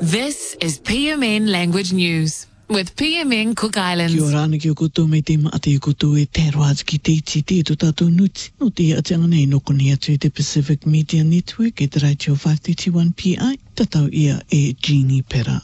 This is PMN Language News with PMN Cook Islands. Kia ora ana ki o koutou me te maate i koutou e te roaz ki te iti te to tātou nuti. No te atanga nei noko ni atu te Pacific Media Network e te Radio 531 PI. Tatau ia e Jeannie Pera.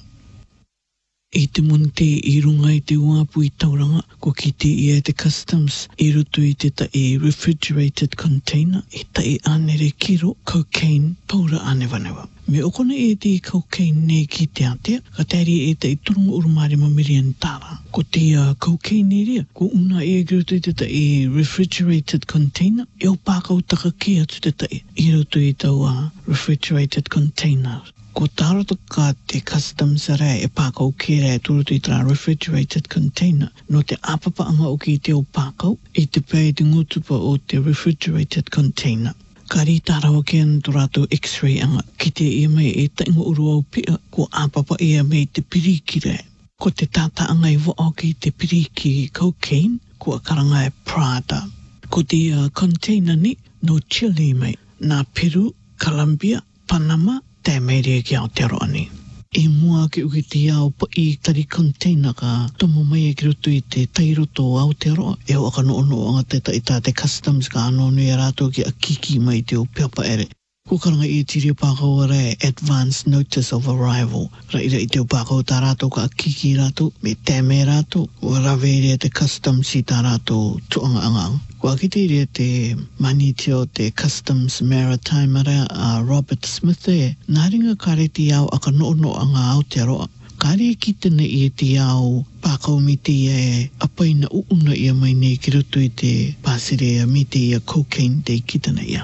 I te monte I runga I te uapu I tauranga ko ki te ia te customs I rutu I te tae refrigerated container I tae anere kiro cocaine paura anewanewa. Me okona e te cocaine nei ki te atea, ka tēri e te turunga urumare mamirian tāra. Ko te cocaine area, ko una e rutu I te tae refrigerated container, e o pākau taka ki atu te tae. I rutu I tau refrigerated container. Ko tāroto ka te customs area e pākau ki rea turutu I tā refrigerated container. No te apapaanga o ki te o pākau, I te pēi te ngutupa o te refrigerated container. Ka ri tārawa ke ana tō rātou X-ray anga, ki te ia mai e tainga urua o pia, ko āpapa ia mai te piriki rea. Ko te tātaanga I wao ki te piriki cocaine, ko a karanga e Prada. Ko te container ni, no Chile mai, nā Peru, Colombia, Panama, te meire ki Aotearoa ni. I mua ke uki te iau pa I tari container ka tomo mai e ki rutu I te tairoto o Aotearoa e o aka noono anga te taita te customs ka anonu I rātou ki a kiki mai te o peapa ere. Ko karanga I tiri pākau are advance notice of arrival. Raira I te o pākau tā rātou ka a kiki rātou me tēme rātou o rawere te customs I tā rātou tuanga anga. Ko akite rea te maniti o te Customs Maritime area Robert Smith e, nā ringa kare te iau aka noono anga Aotearoa. Kare ki tena I te iau pākau mi te ia apaina uuna ia mai nei ki rutu I te pāserea mi te ia cocaine te ki tena ia.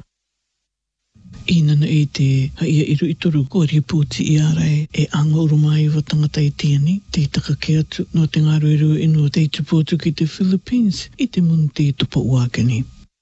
Inana I te haia iru I toru ko ripoti I arai e anga urumai wa tangata I tiani, te taka ke atu no te ngaru iru inu te tupotu ki te Philippines I te mun te tupa uakani.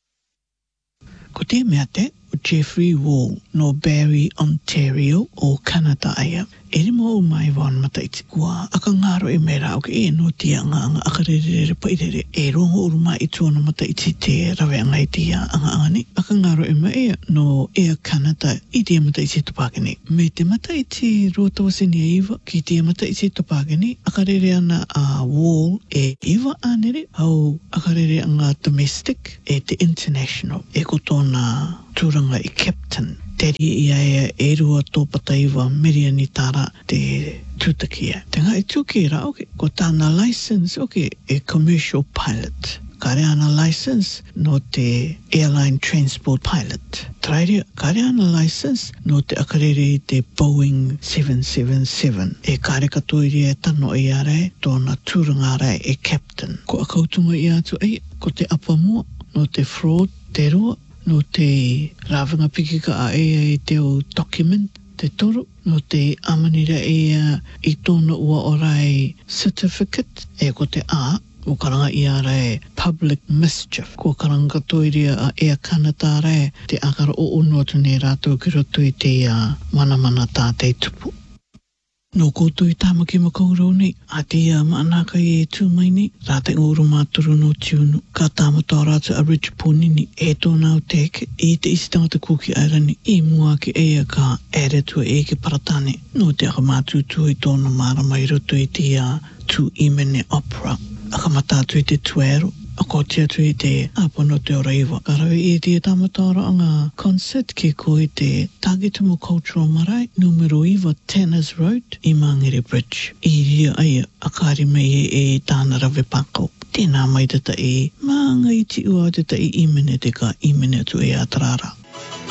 Ko te mea te o Jeffrey Wall no Barrie, Ontario o Canada aia. E mo o mai wan mataiti. Kua aka ngaro e mera o ke e no tia anga akarerere pairere. E rongo uruma I tuana mataiti te rawe anga I tia anga ni. Aka ngaro e mea no Air Canada I tia mataiti tupakani. Me te mataiti rota waseni a iwa ki tia mataiti tupakani. Akarere ana a Wall e iwa anere au akarere anga domestic e te international. E ko tōna tūranga I captain. Teri ia e rua tōpata iwa miriani tāra te tūtakia. Te ngai tūki ra, okay, ko tāna license, okay, e commercial pilot. Kare ana license no te airline transport pilot. Trairia, kare ana license no te akarere I te Boeing 777. E kare katoiri e tano I are, tōna tūranga are e captain. Ko a kautunga I atu, ko te apa mua, no te fraud, te rua, no te rawanga piki ka a I te o document, te toro, no te amanira I tōna ua orai certificate, e ko te a, o karanga I are public mischief, ko karanga toiria a Air Canada are te akara o ono atu ne rātou ki roto I te mana tā te tupu. No koutou I tāmaki makaurau nei, a te maanaka I tūmai nei, rātai ngoro māturu no tiunu, ka tāmata rātu a Rich Ponini, e tōna o teke, I te isi tangata kuki airani, I mua ki eia ka eretua e ke paratane, no te aka mātūtu I tōna marama I roto I te tu imene opera, aka matatu I te tuero, a ko te atu I te apono te ora iwa. Karawe I te tamatara anga concert ke ko I te Tāgetamo Cultural Marae, numero iwa Tanner's Road, I Mangere Bridge. I ria aia a kāri mei e tāna rawe pākau. Tēnā mai tata e, mā ngai ti ua tata I imene te ka imene tu e atarara.